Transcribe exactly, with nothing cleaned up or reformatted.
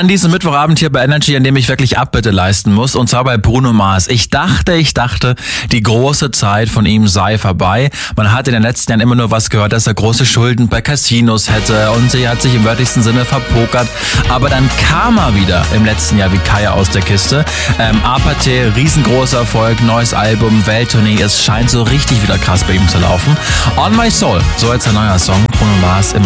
an diesem Mittwochabend hier bei Energy, an dem ich wirklich Abbitte leisten muss, und zwar bei Bruno Mars. Ich dachte, ich dachte, die große Zeit von ihm sei vorbei. Man hat in den letzten Jahren immer nur was gehört, dass er große Schulden bei Casinos hätte und sie hat sich im wörtlichsten Sinne verpokert. Aber dann kam er wieder im letzten Jahr wie Kaya aus der Kiste. Ähm, Apathy, riesengroßer Erfolg, neues Album, Welttournee. Es scheint so richtig wieder krass bei ihm zu laufen. On My Soul, so jetzt ein neuer Song. Bruno Mars, immer